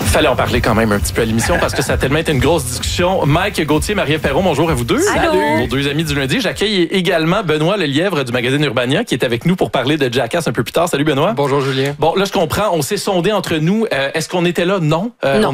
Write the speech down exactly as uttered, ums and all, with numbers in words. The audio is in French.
Fallait en parler quand même un petit peu à l'émission parce que ça a tellement été une grosse discussion. Mike Gauthier, Marie-Ève Perron, bonjour à vous deux. Salut. Nos deux amis du lundi. J'accueille également Benoît Lelièvre du magazine Urbania qui est avec nous pour parler de Jackass un peu plus tard. Salut Benoît. Bonjour Julien. Bon, là je comprends, on s'est sondé entre nous. Euh, est-ce qu'on était là? Non. Euh, non.